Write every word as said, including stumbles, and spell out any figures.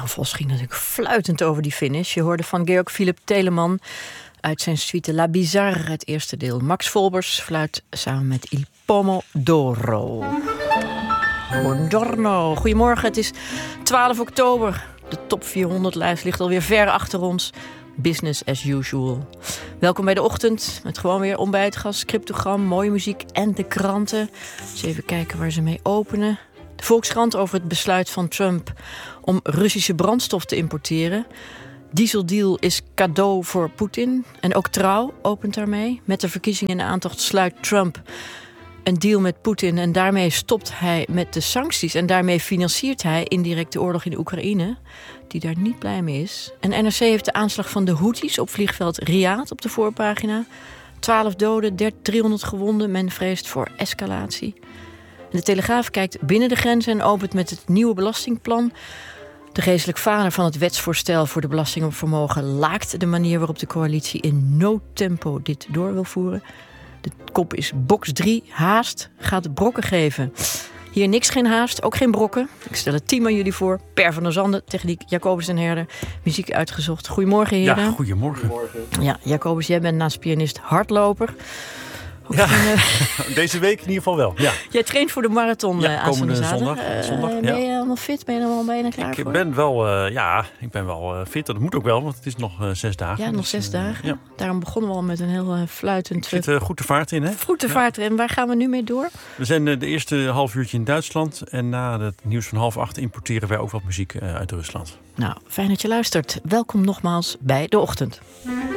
Daan Vos ging natuurlijk fluitend over die finish. Je hoorde van Georg Philipp Telemann uit zijn suite La Bizarre, het eerste deel. Max Volbers fluit samen met Il Pomodoro. Buongiorno, goedemorgen. Het is twaalf oktober. De top vierhonderd lijst ligt alweer ver achter ons. Business as usual. Welkom bij de ochtend met gewoon weer ontbijtgas, cryptogram, mooie muziek en de kranten. Dus even kijken waar ze mee openen. De Volkskrant over het besluit van Trump om Russische brandstof te importeren. Dieseldeal is cadeau voor Poetin. En ook Trouw opent daarmee. Met de verkiezingen in de aantocht sluit Trump een deal met Poetin. En daarmee stopt hij met de sancties. En daarmee financiert hij indirect de oorlog in de Oekraïne, die daar niet blij mee is. En N R C heeft de aanslag van de Houthis op vliegveld Riyadh op de voorpagina. twaalf doden, driehonderd gewonden. Men vreest voor escalatie. En de Telegraaf kijkt binnen de grenzen en opent met het nieuwe belastingplan. De geestelijk vader van het wetsvoorstel voor de belasting op vermogen laakt de manier waarop de coalitie in no tempo dit door wil voeren. De kop is box drie, haast gaat brokken geven. Hier niks, geen haast, ook geen brokken. Ik stel het team aan jullie voor. Per van der Zanden, techniek Jacobus en Herder. Muziek uitgezocht. Goedemorgen, heren. Ja, goedemorgen. goedemorgen. Ja, Jacobus, jij bent naast pianist hardloper. Ja, een, uh... deze week in ieder geval wel. Ja. Jij traint voor de marathon ja, uh, aanstaande komende zondag. Uh, zondag ja. Ben je allemaal fit? Ben je er al bijna klaar ik voor? Ben wel, uh, ja, ik ben wel uh, fit. Dat moet ook wel, want het is nog uh, zes dagen. Ja, nog dus, zes uh, dagen. Ja. Daarom begonnen we al met een heel uh, fluitend... Er zit uh, goed de vaart in, hè? Goed de vaart erin. Waar gaan we nu mee door? We zijn uh, de eerste half uurtje in Duitsland. En na het nieuws van half acht importeren wij ook wat muziek uh, uit Rusland. Nou, fijn dat je luistert. Welkom nogmaals bij De Ochtend.